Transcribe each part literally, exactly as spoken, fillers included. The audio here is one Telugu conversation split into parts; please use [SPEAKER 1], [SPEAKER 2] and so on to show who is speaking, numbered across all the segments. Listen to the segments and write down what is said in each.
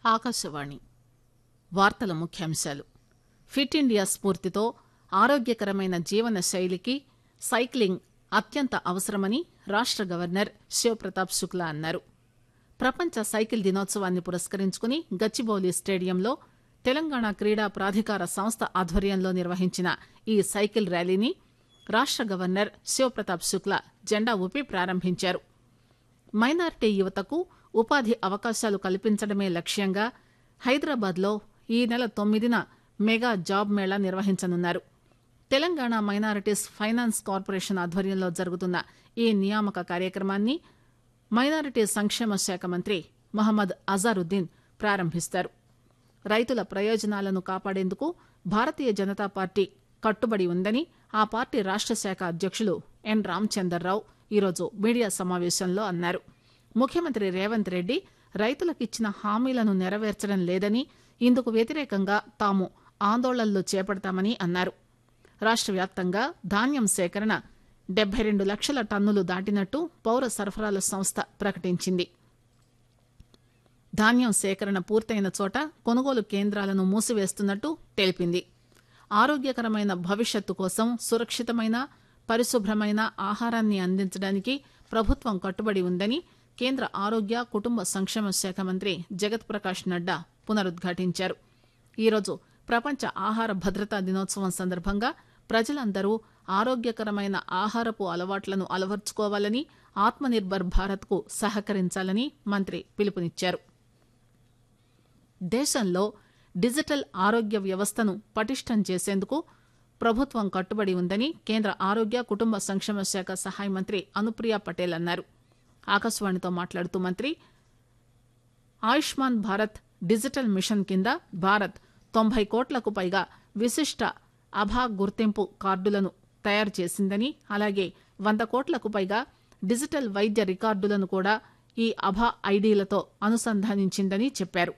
[SPEAKER 1] ఆకాశవాణి వార్తల ముఖ్యాంశాలు. ఫిట్ ఇండియా స్ఫూర్తితో ఆరోగ్యకరమైన జీవన శైలికి సైక్లింగ్ అత్యంత అవసరమని రాష్ట గవర్నర్ శివప్రతాప్ శుక్లా అన్నారు. ప్రపంచ సైకిల్ దినోత్సవాన్ని పురస్కరించుకుని గచ్చిబౌలి స్టేడియంలో తెలంగాణ క్రీడా ప్రాధికార సంస్థ ఆధ్వర్యంలో నిర్వహించిన ఈ సైకిల్ ర్యాలీని రాష్ట గవర్నర్ శివప్రతాప్ శుక్లా జెండా ఊపి ప్రారంభించారు. మైనారిటీ యువతకు ఉపాధి అవకాశాలు కల్పించడమే లక్ష్యంగా హైదరాబాద్ లో ఈ నెల తొమ్మిదిన మెగా జాబ్ మేళా నిర్వహించనున్నారు. తెలంగాణ మైనారిటీస్ ఫైనాన్స్ కార్పొరేషన్ ఆధ్వర్యంలో జరుగుతున్న ఈ నియామక కార్యక్రమాన్ని మైనారిటీ సంక్షేమ శాఖ మంత్రి మహమ్మద్ అజారుద్దీన్ ప్రారంభిస్తారు. రైతుల ప్రయోజనాలను కాపాడేందుకు భారతీయ జనతా పార్టీ కట్టుబడి ఉందని ఆ పార్టీ రాష్ట శాఖ అధ్యకులు ఎన్ రామచందర్రావు ఈరోజు మీడియా సమావేశంలో అన్నారు. ముఖ్యమంత్రి రేవంత్ రెడ్డి రైతులకిచ్చిన హామీలను నెరవేర్చడం లేదని, ఇందుకు వ్యతిరేకంగా తాము ఆందోళనలు చేపడతామని అన్నారు. రాష్ట వ్యాప్తంగా ధాన్యం సేకరణ డెబ్బై రెండు లక్షల టన్నులు దాటినట్టు పౌర సరఫరాల సంస్థ ప్రకటించింది. ధాన్యం సేకరణ పూర్తయిన చోట కొనుగోలు కేంద్రాలను మూసివేస్తున్నట్టు తెలిపింది. ఆరోగ్యకరమైన భవిష్యత్తు కోసం సురక్షితమైన పరిశుభ్రమైన ఆహారాన్ని అందించడానికి ప్రభుత్వం కట్టుబడి ఉందని కేంద్ర ఆరోగ్య కుటుంబ సంక్షేమ శాఖ మంత్రి జగత్ ప్రకాష్ నడ్డా పునరుద్ఘాటించారు. ఈరోజు ప్రపంచ ఆహార భద్రతా దినోత్సవం సందర్భంగా ప్రజలందరూ ఆరోగ్యకరమైన ఆహారపు అలవాట్లను అలవర్చుకోవాలని, ఆత్మనిర్భర్ భారత్ కు సహకరించాలని మంత్రి పిలుపునిచ్చారు. దేశంలో డిజిటల్ ఆరోగ్య వ్యవస్థను పటిష్టం చేసేందుకు ప్రభుత్వం కట్టుబడి ఉందని కేంద్ర ఆరోగ్య కుటుంబ సంక్షేమ శాఖ సహాయ మంత్రి అనుప్రియ పటేల్ అన్నారు. ఆకాశవాణితో మాట్లాడుతూ మంత్రి ఆయుష్మాన్ భారత్ డిజిటల్ మిషన్ కింద భారత్ తొంభై కోట్లకు పైగా విశిష్ట అభా గుర్తింపు కార్డులను తయారు చేసిందని, అలాగే వంద కోట్లకు పైగా డిజిటల్ వైద్య రికార్డులను కూడా ఈ అభా ఐడీలతో అనుసంధానించిందని చెప్పారు.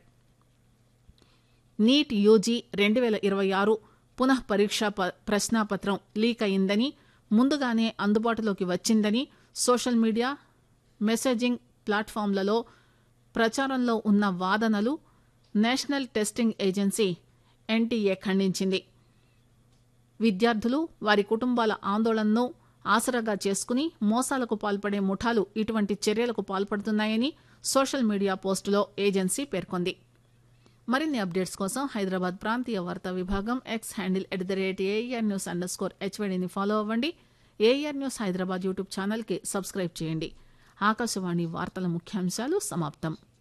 [SPEAKER 1] నీట్ యూజీ రెండు వేల ఇరవై ఆరు పునః పరీక్షా ప్రశ్నాపత్రం లీక్ అయిందని, ముందుగానే అందుబాటులోకి వచ్చిందని సోషల్ మీడియా, మెసేజింగ్ ప్లాట్ఫామ్లలో ప్రచారంలో ఉన్న వాదనలు నేషనల్ టెస్టింగ్ ఏజెన్సీ ఎన్టీఏ ఖండించింది. విద్యార్థులు, వారి కుటుంబాల ఆందోళనను ఆసరాగా చేసుకుని మోసాలకు పాల్పడే ముఠాలు ఇటువంటి చర్యలకు పాల్పడుతున్నాయని సోషల్ మీడియా పోస్టులో ఏజెన్సీ పేర్కొంది. మరిన్ని అప్డేట్స్ కోసం హైదరాబాద్ ప్రాంతీయ వార్తా విభాగం X handle at the rate AR news under score హెచ్వైడీని follow అవ్వండి. AR news Hyderabad YouTube channel కి సబ్స్క్రైబ్ చేయండి. ఆకాశవాణి వార్తల ముఖ్యాంశాలు సమాప్తం.